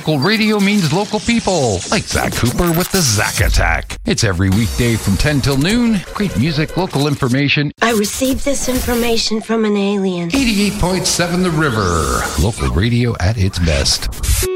local radio means local people, like Zach Cooper with the Zach Attack. It's every weekday from 10 till noon. Great music, local information. I received this information from an alien. 88.7 The River. Local radio at its best.